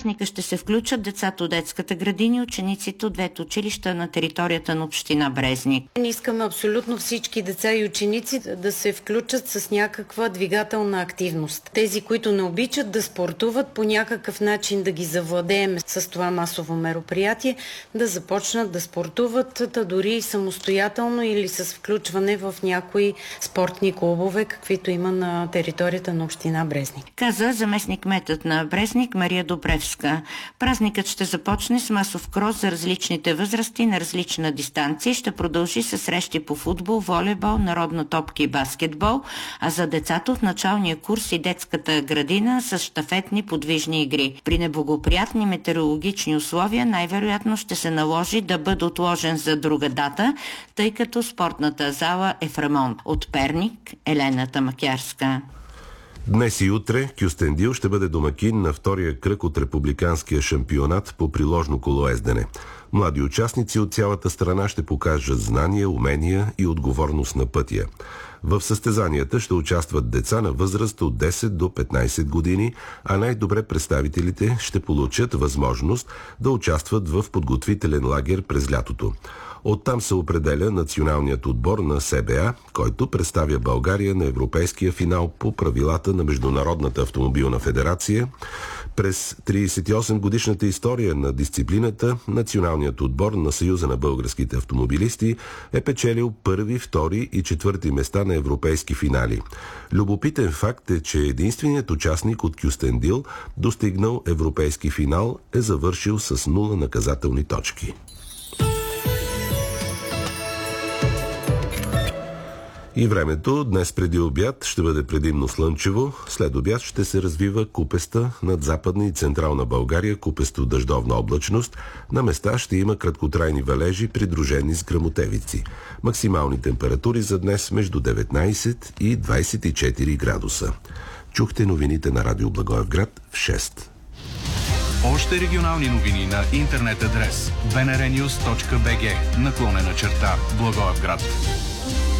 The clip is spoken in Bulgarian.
празника ще се включат децата от детската градина и учениците от двете училища на територията на община Брезник. Ние искаме абсолютно всички деца и ученици да се включат с някаква двигателна активност. Тези, които не обичат да спортуват, по някакъв начин да ги завладеем с това масово мероприятие, да започнат да спортуват, да дори самостоятелно или с включване в някои спортни клубове, каквито има на територията на община Брезник. Каза заместник-кметът на Брезник Мария Добревска. Празникът ще започне с масов крос за различните възрасти на различна дистанция. Ще продължи с срещи по футбол, волейбол, народна топка и баскетбол, а за децата от началния курс и детската градина с щафетни подвижни игри. При неблагоприятни метеорологични условия най-вероятно ще се наложи да бъде отложен за друга дата, тъй като спортната зала е в ремонт. От Перник, Елена Тамакярска. Днес и утре Кюстендил ще бъде домакин на втория кръг от републиканския шампионат по приложно колоездене. Млади участници от цялата страна ще покажат знания, умения и отговорност на пътя. В състезанията ще участват деца на възраст от 10 до 15 години, а най-добре представителите ще получат възможност да участват в подготвителен лагер през лятото. Оттам се определя националният отбор на СБА, който представя България на европейския финал по правилата на Международната автомобилна федерация. През 38-годишната история на дисциплината, националният отбор на Съюза на българските автомобилисти е печелил първи, втори и четвърти места на европейски финали. Любопитен факт е, че единственият участник от Кюстендил, достигнал европейски финал, е завършил с 0 наказателни точки. И времето днес преди обяд ще бъде предимно слънчево, след обяд ще се развива купеста над Западна и Централна България, купесто дъждовна облачност. На места ще има краткотрайни валежи, придружени с гръмотевици. Максимални температури за днес между 19 и 24 градуса. Чухте новините на Радио Благоевград в 6. Още регионални новини на интернет адрес bnrnews.bg /Благоевград.